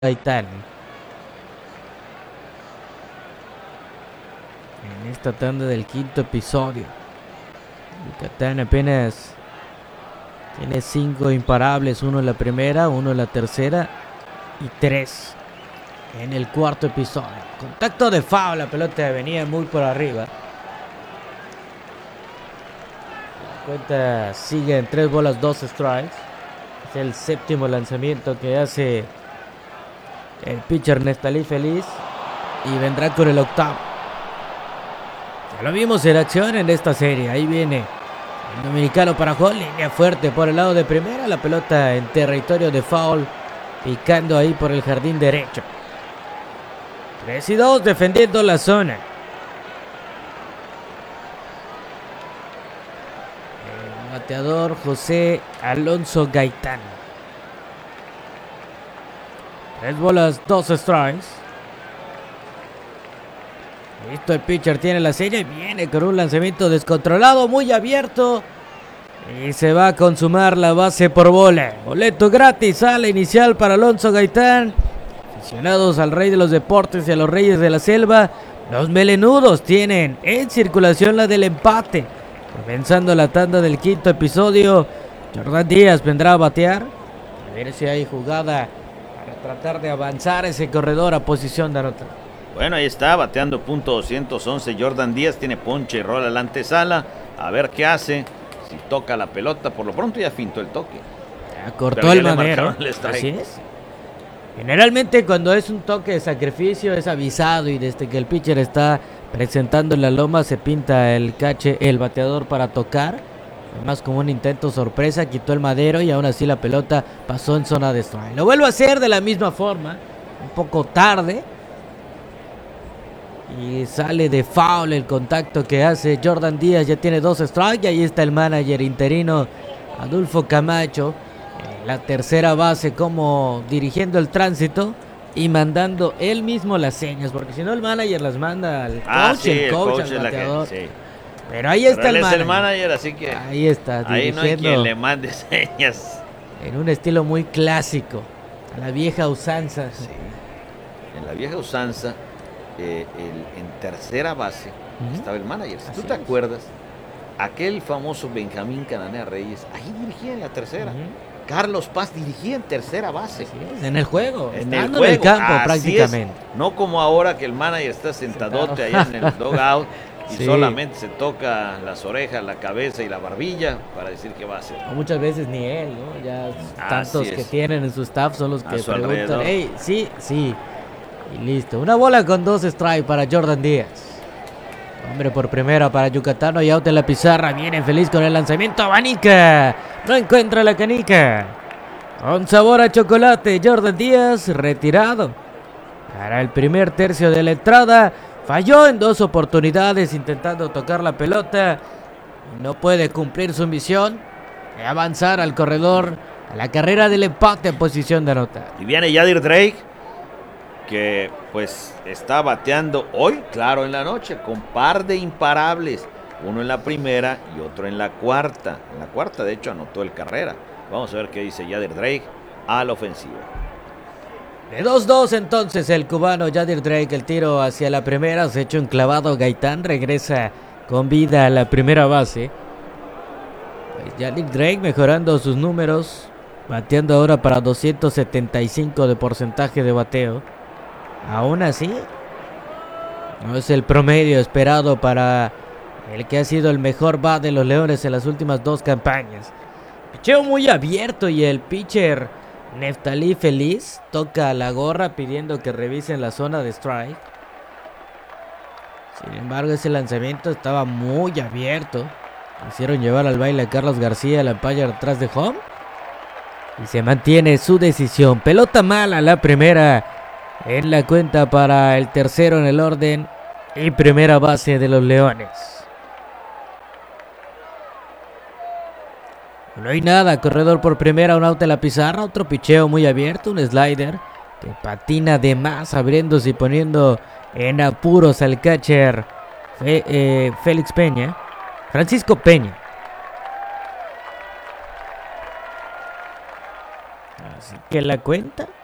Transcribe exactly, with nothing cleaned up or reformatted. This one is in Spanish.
Gaitán. En esta tanda del quinto episodio, Yucatán apenas tiene cinco imparables, uno en la primera, uno en la tercera y tres en el cuarto episodio. Contacto de foul, la pelota venía muy por arriba. La cuenta sigue en tres bolas, dos strikes. Es el séptimo lanzamiento que hace el pitcher Neftali Feliz y vendrá con el octavo. Ya lo vimos en acción en esta serie. Ahí viene el dominicano para jugar, línea fuerte por el lado de primera, la pelota en territorio de foul, picando ahí por el jardín derecho. tres y dos defendiendo la zona. El bateador José Alonso Gaitán. Tres bolas, dos strikes. Listo, el pitcher tiene la serie. Viene con un lanzamiento descontrolado, muy abierto. Y se va a consumar la base por bola. Boleto gratis a la inicial para Alonso Gaitán. Aficionados al rey de los deportes y a los reyes de la selva, los melenudos tienen en circulación la del empate. Comenzando la tanda del quinto episodio, Jordan Díaz vendrá a batear. A ver si hay jugada para tratar de avanzar ese corredor a posición de anotar. Bueno, ahí está, bateando punto doscientos once. Jordan Díaz tiene ponche y rola a la antesala. A ver qué hace. Si toca la pelota, por lo pronto ya fintó el toque. Ya cortó el madero. Así es. Generalmente cuando es un toque de sacrificio es avisado y desde que el pitcher está presentando la loma se pinta el cache, el bateador para tocar. Además como un intento sorpresa, quitó el madero y aún así la pelota pasó en zona de strike. Lo vuelvo a hacer de la misma forma, un poco tarde. Y sale de foul el contacto que hace Jordan Díaz, ya tiene dos strikes y ahí está el manager interino Adolfo Camacho. La tercera base como dirigiendo el tránsito y mandando él mismo las señas, porque si no el manager las manda al coach, ah, sí, el coach, el coach al bateador. Que, sí. Pero ahí está. Pero él el es manager. el manager, así que ahí está, ahí no hay quien le mande señas. En un estilo muy clásico, a la vieja usanza. Sí. En la vieja usanza, eh, el, en tercera base uh-huh. estaba el manager. Si así tú te es. acuerdas, aquel famoso Benjamín Cananea Reyes, ahí dirigía en la tercera. Uh-huh. Carlos Paz dirigía en tercera base. Es, en el juego, en el, juego, en el campo Así prácticamente. Es. No como ahora que el manager está sentadote allá en el dugout y sí. solamente se toca las orejas, la cabeza y la barbilla para decir qué va a hacer. O muchas veces ni él, ¿no? Ya tantos que tienen en su staff son los que preguntan, hey, sí, sí. Y listo. Una bola con dos strikes para Jordan Díaz. Hombre por primera para Yucatán y out en la pizarra. Viene feliz con el lanzamiento. Abanica. No encuentra la canica. Con sabor a chocolate. Jordan Díaz retirado. Para el primer tercio de la entrada. Falló en dos oportunidades intentando tocar la pelota. No puede cumplir su misión de avanzar al corredor. A la carrera del empate en posición de anotar. Y viene Yadir Drake, que pues está bateando hoy, claro, en la noche, con par de imparables, uno en la primera y otro en la cuarta. En la cuarta, de hecho, anotó el carrera. Vamos a ver qué dice Yadir Drake a la ofensiva. De dos dos entonces el cubano Yadir Drake, el tiro hacia la primera, se echa un clavado. Gaitán regresa con vida a la primera base. Pues Yadir Drake mejorando sus números, bateando ahora para doscientos setenta y cinco de porcentaje de bateo. Aún así, no es el promedio esperado para el que ha sido el mejor bat de los Leones en las últimas dos campañas. Picheo muy abierto y el pitcher Neftali Feliz toca la gorra pidiendo que revisen la zona de strike. Sin embargo, ese lanzamiento estaba muy abierto. Hicieron llevar al baile a Carlos García, el umpire atrás de home. Y se mantiene su decisión. Pelota mala la primera. En la cuenta para el tercero en el orden y primera base de los Leones. No hay nada, corredor por primera, un out en la pizarra, otro picheo muy abierto, un slider que patina de más, abriéndose y poniendo en apuros al catcher Fe, eh, Félix Peña, Francisco Peña. Así que la cuenta